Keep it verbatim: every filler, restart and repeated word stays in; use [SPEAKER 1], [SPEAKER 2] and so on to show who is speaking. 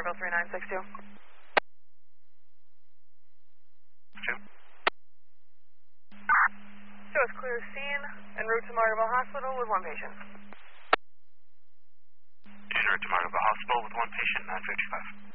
[SPEAKER 1] Marville three nine six two.
[SPEAKER 2] Two.
[SPEAKER 1] Show us clear scene en route to Marville Hospital with one patient.
[SPEAKER 2] En route to Marville Hospital with one patient, nine fifty-five.